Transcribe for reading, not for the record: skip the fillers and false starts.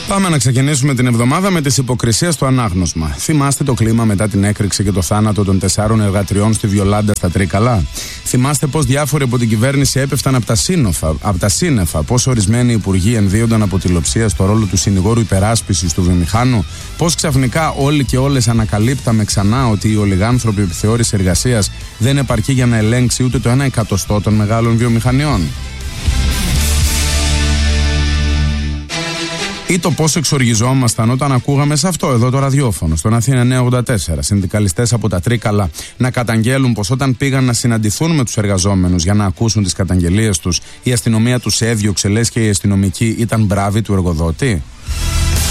Πάμε να ξεκινήσουμε την εβδομάδα με τις υποκρισίες στο ανάγνωσμα. Θυμάστε το κλίμα μετά την έκρηξη και το θάνατο των 4 εργατριών στη Βιολάντα στα Τρίκαλα? Θυμάστε πως διάφοροι από την κυβέρνηση έπεφταν από τα σύννεφα? Πως ορισμένοι υπουργοί ενδύονταν από τη λειψία στο ρόλο του συνηγόρου υπεράσπισης του βιομηχάνου? Πως ξαφνικά όλοι και όλες ανακαλύπταμε ξανά ότι η ολιγάνθρωπη επιθεώρηση εργασίας δεν επαρκεί για να ελέγξει ούτε το 1/100 των μεγάλων βιομηχανιών? Ή το πώς εξοργιζόμασταν όταν ακούγαμε σε αυτό εδώ το ραδιόφωνο, στον Αθήνα 984, συνδικαλιστές από τα Τρίκαλα να καταγγέλουν πως όταν πήγαν να συναντηθούν με τους εργαζόμενους για να ακούσουν τις καταγγελίες τους, η αστυνομία τους έδιωξε, λες και οι αστυνομικοί ήταν μπράβοι του εργοδότη.